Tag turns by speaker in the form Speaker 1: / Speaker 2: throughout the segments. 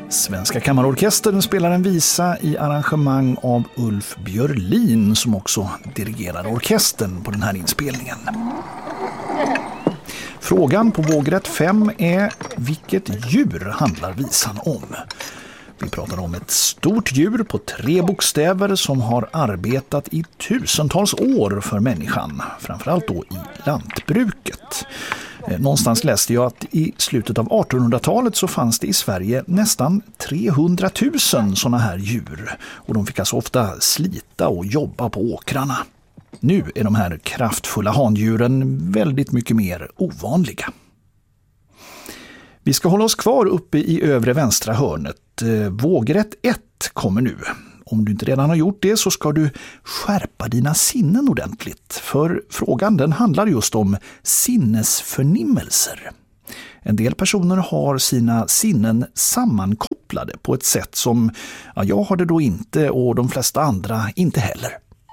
Speaker 1: Svenska kammarorkestern spelar en visa i arrangemang av Ulf Björlin som också dirigerar orkestern på den här inspelningen. Frågan på vågrätt 5 är: vilket djur handlar visan om? Vi pratar om ett stort djur på 3 bokstäver som har arbetat i tusentals år för människan, framförallt då i lantbruket. Någonstans läste jag att i slutet av 1800-talet så fanns det i Sverige nästan 300 000 sådana här djur, och de fick alltså ofta slita och jobba på åkrarna. Nu är de här kraftfulla handjuren väldigt mycket mer ovanliga. Vi ska hålla oss kvar uppe i övre vänstra hörnet. Vågrätt 1 kommer nu. Om du inte redan har gjort det så ska du skärpa dina sinnen ordentligt. För frågan den handlar just om sinnesförnimmelser. En del personer har sina sinnen sammankopplade på ett sätt som jag har det då inte, och de flesta andra inte heller.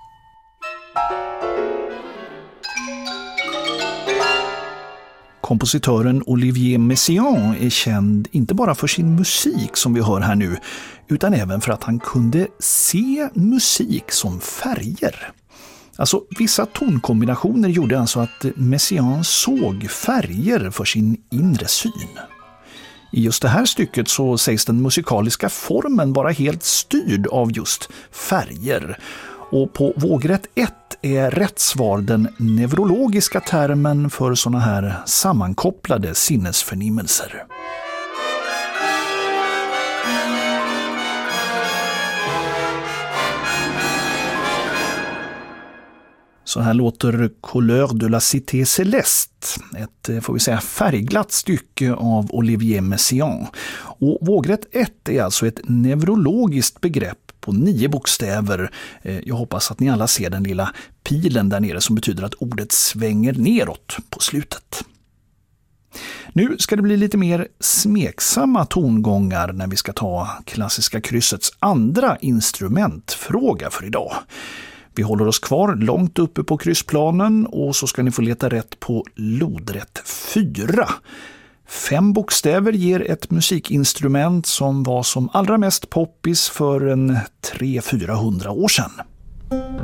Speaker 1: Kompositören Olivier Messiaen är känd inte bara för sin musik som vi hör här nu, utan även för att han kunde se musik som färger. Alltså vissa tonkombinationer gjorde alltså att Messiaen såg färger för sin inre syn. I just det här stycket så sägs den musikaliska formen vara helt styrd av just färger. Och på vågrätt 1 är rätt svar den neurologiska termen för såna här sammankopplade sinnesförnimmelser. Så här låter Couleur de la Cité Céleste, ett får vi säga färgglatt stycke av Olivier Messiaen. Och vågrätt 1 är alltså ett neurologiskt begrepp på 9 bokstäver. Jag hoppas att ni alla ser den lilla pilen där nere som betyder att ordet svänger neråt på slutet. Nu ska det bli lite mer smeksamma tongångar när vi ska ta Klassiska kryssets andra instrumentfråga för idag. Vi håller oss kvar långt uppe på kryssplanen och så ska ni få leta rätt på lodrätt 4. 5 bokstäver ger ett musikinstrument som var som allra mest poppis för en 300-400 år sedan.